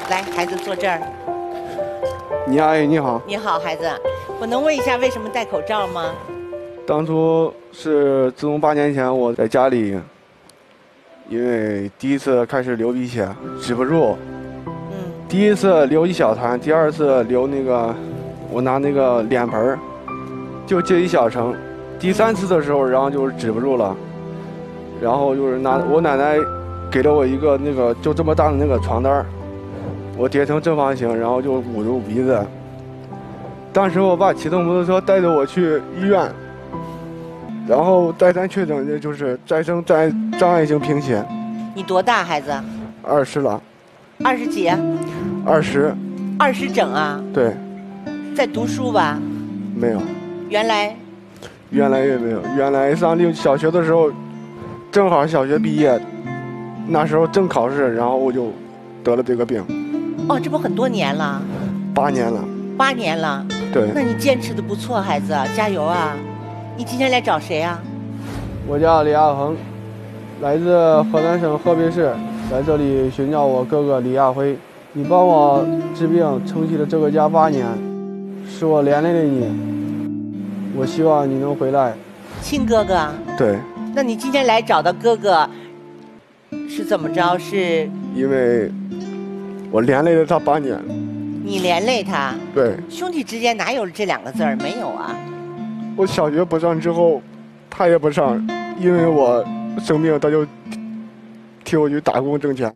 来，孩子坐这儿。 你阿姨你好， 你好，孩子，我能问一下为什么戴口罩吗？ 当初是自从8年前我在家里，因为第一次开始流鼻血，止不住。第一次流一小滩，第二次流那个，我拿那个脸盆儿，就接一小层。第3次的时候，然后就是止不住了，然后就是我奶奶给了我一个那个就这么大的那个床单，我叠成正方形，然后就捂住鼻子。当时我爸骑着摩托车带着我去医院，然后再三确诊的就是再生障碍性贫血。 你多大，孩子 ？20了。 20几 ？20。 20整啊？ 对。 在读书吧？ 没有。 原来也没有。原来上小学的时候，正好小学毕业，那时候正考试，然后我就得了这个病。 哦，这不很多年了 ？8年了。 8年了。 对。 那你坚持的不错，孩子，加油啊！你今天来找谁啊？ 我叫李亚恒，来自河南省河北市，在这里寻找我哥哥李亚辉。你帮我治病撑起了这个家8年，是我连累了你，我希望你能回来。 亲哥哥？ 对。 那你今天来找到哥哥是怎么着？是因为我连累了他8年。 你连累他？ 对。 兄弟之间哪有这2个字儿？没有啊。 我小学不上之后，他也不上，因为我生病，他就替我去打工挣钱。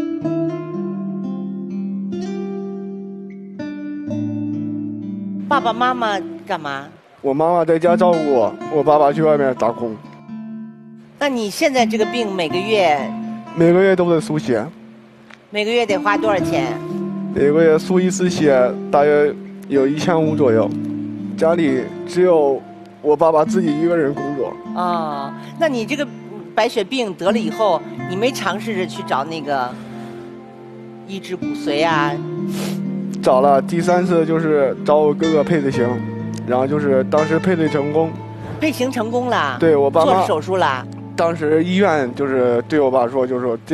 爸爸妈妈干嘛？ 我妈妈在家照顾我，我爸爸去外面打工。 那你现在这个病每个月都得输血。 每个月得花多少钱？ 每个月输1次血大约有1500左右，家里只有我爸爸自己一个人工作。 哦，那你这个白血病得了以后，你没尝试着去找那个移植骨髓啊？ 找了，第3次就是找我哥哥配的型，然后就是当时配对成功。 配型成功了？ 对，我爸妈做手术了。 当时医院就是对我爸说，就是说